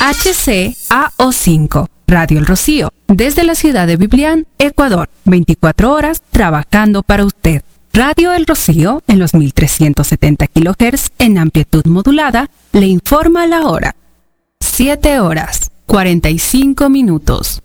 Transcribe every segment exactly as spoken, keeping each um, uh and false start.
H C A O cinco, Radio El Rocío, desde la ciudad de Biblián, Ecuador, veinticuatro horas trabajando para usted. Radio El Rocío, en los mil trescientos setenta kilohertz en amplitud modulada, le informa la hora. siete horas, cuarenta y cinco minutos.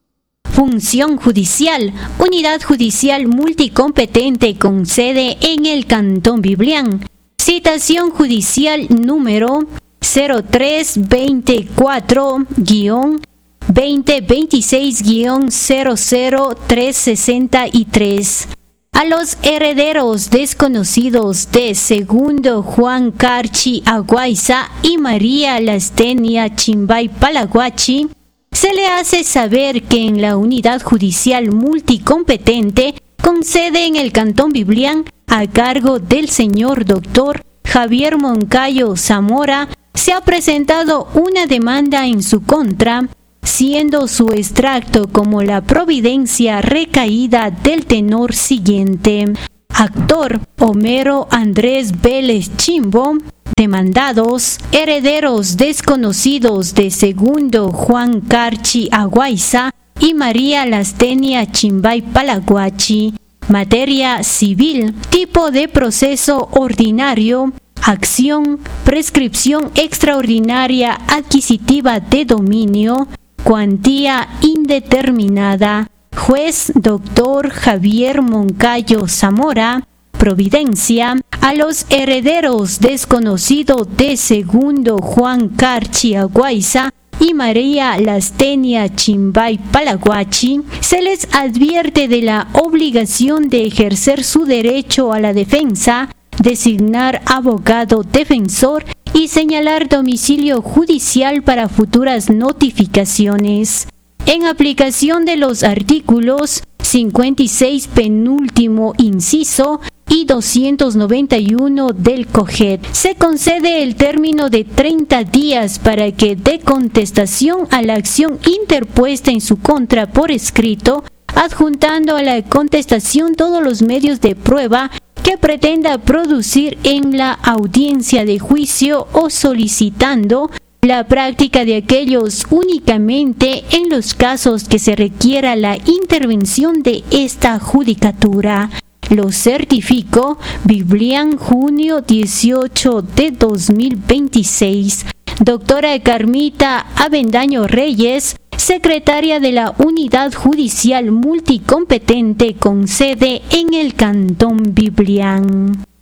Función Judicial, Unidad Judicial Multicompetente con sede en el Cantón Biblián. Citación judicial número cero tres veinticuatro guión veinte veintiséis guión cero cero tres sesenta y tres. A los herederos desconocidos de Segundo Juan Carchi Aguaiza y María Lastenia Chimbay Palaguachi, se le hace saber que en la Unidad Judicial Multicompetente con sede en el Cantón Biblián, a cargo del señor doctor Javier Moncayo Zamora, se ha presentado una demanda en su contra, siendo su extracto como la providencia recaída del tenor siguiente. Actor Homero Andrés Vélez Chimbo. Demandados, herederos desconocidos de Segundo Juan Carchi Aguaiza y María Lastenia Chimbay Palaguachi. Materia civil, tipo de proceso ordinario, acción, prescripción extraordinaria adquisitiva de dominio, cuantía indeterminada. Juez doctor Javier Moncayo Zamora. Providencia, a los herederos desconocidos de Segundo Juan Carchi Aguaiza y María Lastenia Chimbay Palaguachi, se les advierte de la obligación de ejercer su derecho a la defensa, designar abogado defensor y señalar domicilio judicial para futuras notificaciones. En aplicación de los artículos cincuenta y seis penúltimo inciso y doscientos noventa y uno del COGED, se concede el término de treinta días para que dé contestación a la acción interpuesta en su contra por escrito, adjuntando a la contestación todos los medios de prueba que pretenda producir en la audiencia de juicio o solicitando la práctica de aquellos únicamente en los casos que se requiera la intervención de esta judicatura. Lo certifico, Biblián, junio dieciocho de dos mil veintiséis. Doctora Carmita Avendaño Reyes, secretaria de la Unidad Judicial Multicompetente con sede en el Cantón Biblián.